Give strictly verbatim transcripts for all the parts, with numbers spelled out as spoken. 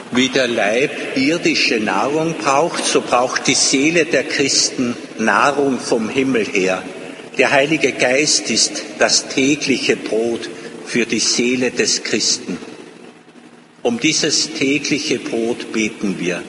Wie der Leib irdische Nahrung braucht, so braucht die Seele der Christen Nahrung vom Himmel her. Der Heilige Geist ist das tägliche Brot für die Seele des Christen. Um dieses tägliche Brot beten wir.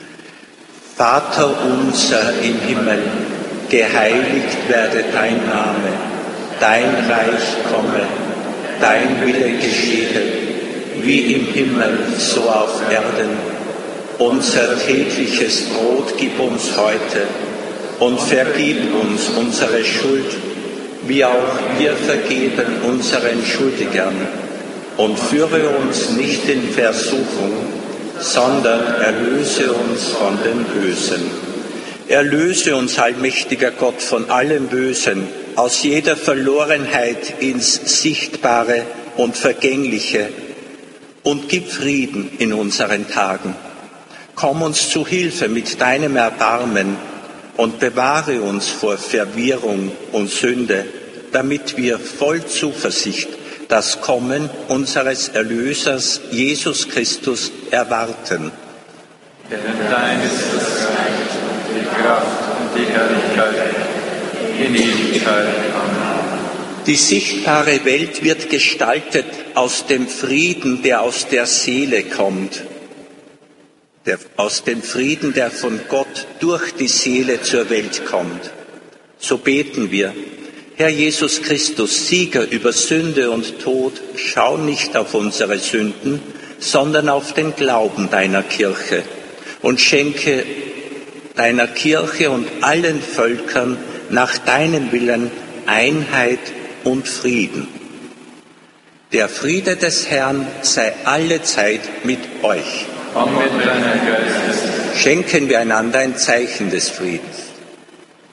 Vater unser im Himmel, geheiligt werde dein Name, dein Reich komme, dein Wille geschehe, wie im Himmel, so auf Erden. Unser tägliches Brot gib uns heute und vergib uns unsere Schuld, wie auch wir vergeben unseren Schuldigern. Und führe uns nicht in Versuchung, sondern erlöse uns von dem Bösen. Erlöse uns, allmächtiger Gott, von allem Bösen, aus jeder Verlorenheit ins Sichtbare und Vergängliche, und gib Frieden in unseren Tagen. Komm uns zu Hilfe mit deinem Erbarmen und bewahre uns vor Verwirrung und Sünde, damit wir voll Zuversicht das Kommen unseres Erlösers Jesus Christus erwarten. Denn dein ist das Reich, die Kraft und die Herrlichkeit in Ewigkeit. Amen. Die sichtbare Welt wird gestaltet aus dem Frieden, der aus der Seele kommt, der, aus dem Frieden, der von Gott durch die Seele zur Welt kommt. So beten wir. Herr Jesus Christus, Sieger über Sünde und Tod, schau nicht auf unsere Sünden, sondern auf den Glauben deiner Kirche und schenke deiner Kirche und allen Völkern nach deinem Willen Einheit und Frieden. Der Friede des Herrn sei allezeit mit euch. Und mit deinem Geist. Schenken wir einander ein Zeichen des Friedens.